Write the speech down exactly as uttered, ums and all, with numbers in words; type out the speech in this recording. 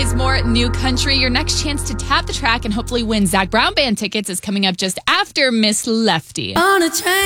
is more new country. Your next chance to tap the track and hopefully win Zach Brown Band tickets is coming up just after Miss Lefty. On a train.